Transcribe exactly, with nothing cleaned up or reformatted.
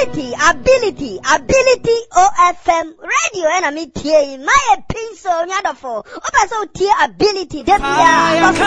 ability, ability, ability O F M radio and a meet here. My pencil, Yadafo. Opa so tea ability. That's